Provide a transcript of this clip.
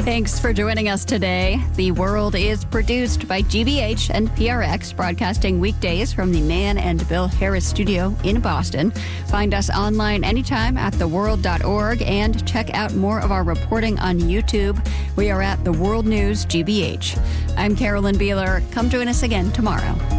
Thanks for joining us today. The World is produced by GBH and PRX, broadcasting weekdays from the Nan and Bill Harris studio in Boston. Find us online anytime at theworld.org and check out more of our reporting on YouTube. We are at The World News GBH. I'm Carolyn Beeler. Come join us again tomorrow.